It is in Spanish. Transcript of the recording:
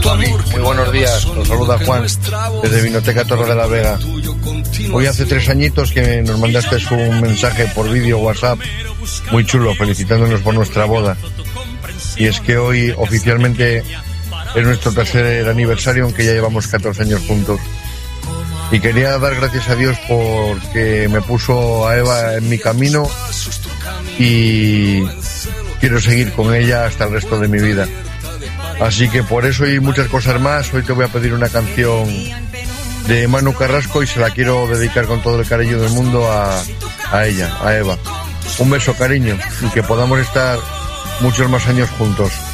Muy buenos días, os saluda Juan desde Vinoteca Torre de la Vega. Hoy hace 3 añitos que nos mandaste un mensaje por vídeo WhatsApp muy chulo, felicitándonos por nuestra boda. Y es que hoy oficialmente es nuestro tercer aniversario, aunque ya llevamos 14 años juntos. Y quería dar gracias a Dios porque me puso a Eva en mi camino y quiero seguir con ella hasta el resto de mi vida. Así que por eso y muchas cosas más, hoy te voy a pedir una canción de Manu Carrasco y se la quiero dedicar con todo el cariño del mundo a ella, a Eva. Un beso, cariño, y que podamos estar muchos más años juntos.